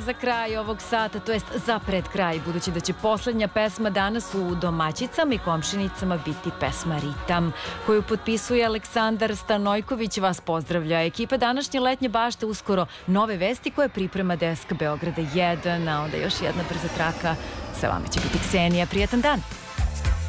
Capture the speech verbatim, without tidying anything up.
za kraj ovog sata, to jest za pred kraj, budući da će poslednja pesma danas u domaćicama i komšinicama biti pesma Ritam, koju potpisuje Aleksandar Stanojković. Vas pozdravlja ekipa današnje letnje bašte, uskoro nove vesti koje priprema Desk Beograda jedan, a onda još jedna brza traka. Sa vama će biti Ksenija. Prijetan dan!